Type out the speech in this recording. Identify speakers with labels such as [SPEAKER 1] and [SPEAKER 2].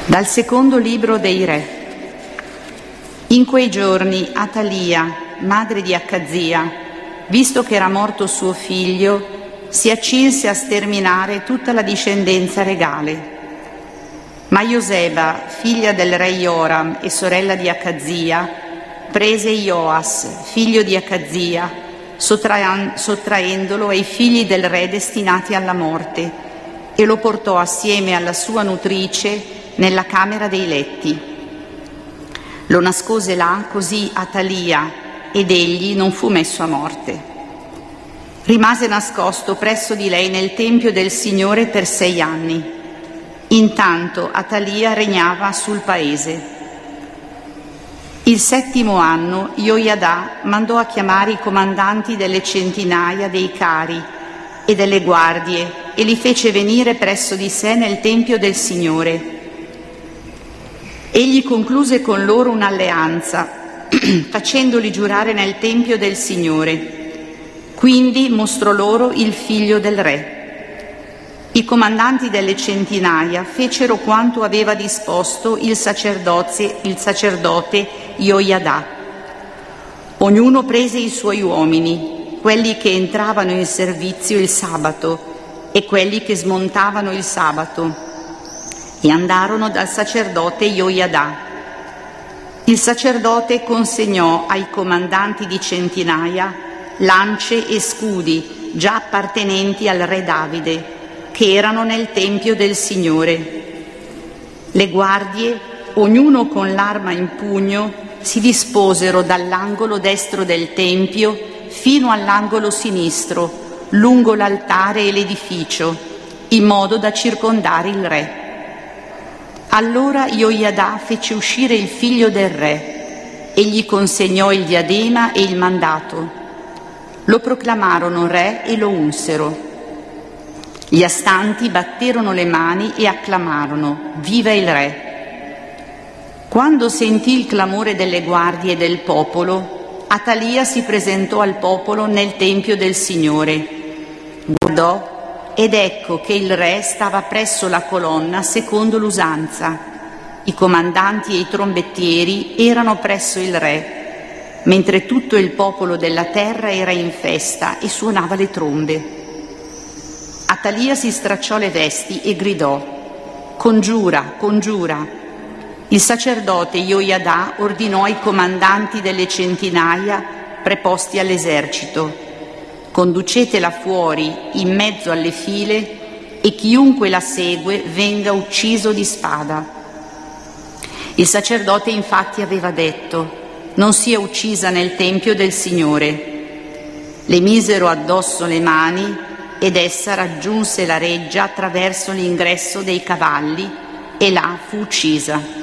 [SPEAKER 1] Dal secondo libro dei Re. In quei giorni Atalia, madre di Acazia, visto che era morto suo figlio, si accinse a sterminare tutta la discendenza regale. Ma Ioseba, figlia del re Joram e sorella di Acazia, prese Ioas, figlio di Acazia, sottraendolo ai figli del re destinati alla morte, e lo portò assieme alla sua nutrice nella camera dei letti. Lo nascose là, così Atalia, ed egli non fu messo a morte. Rimase nascosto presso di lei nel tempio del Signore per 6 anni. Intanto Atalia regnava sul paese. Il 7° anno Ioiadà mandò a chiamare i comandanti delle centinaia dei cari e delle guardie e li fece venire presso di sé nel tempio del Signore. Egli concluse con loro un'alleanza, facendoli giurare nel tempio del Signore. Quindi mostrò loro il figlio del re. I comandanti delle centinaia fecero quanto aveva disposto il sacerdote Ioiadà. Ognuno prese i suoi uomini, quelli che entravano in servizio il sabato e quelli che smontavano il sabato, e andarono dal sacerdote Ioiadà. Il sacerdote consegnò ai comandanti di centinaia lance e scudi già appartenenti al re Davide, che erano nel tempio del Signore. Le guardie, ognuno con l'arma in pugno, si disposero dall'angolo destro del tempio fino all'angolo sinistro, lungo l'altare e l'edificio, in modo da circondare il re. Allora Ioiadà fece uscire il figlio del re e gli consegnò il diadema e il mandato. Lo proclamarono re e lo unsero. Gli astanti batterono le mani e acclamarono: «Viva il re!». Quando sentì il clamore delle guardie e del popolo, Atalia si presentò al popolo nel tempio del Signore. Guardò ed ecco che il re stava presso la colonna secondo l'usanza. I comandanti e i trombettieri erano presso il re, mentre tutto il popolo della terra era in festa e suonava le trombe. Atalia si stracciò le vesti e gridò: «Congiura, congiura!». Il sacerdote Ioiadà ordinò ai comandanti delle centinaia preposti all'esercito: «Conducetela fuori in mezzo alle file e chiunque la segue venga ucciso di spada». Il sacerdote infatti aveva detto: «Non sia uccisa nel tempio del Signore». Le misero addosso le mani ed essa raggiunse la reggia attraverso l'ingresso dei cavalli e là fu uccisa.